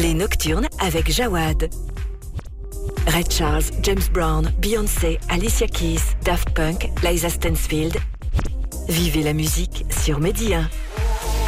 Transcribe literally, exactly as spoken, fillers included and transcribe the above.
Les Nocturnes avec Jawad. Ray Charles, James Brown, Beyoncé, Alicia Keys, Daft Punk, Liza Stansfield. Vivez la musique sur Medi un.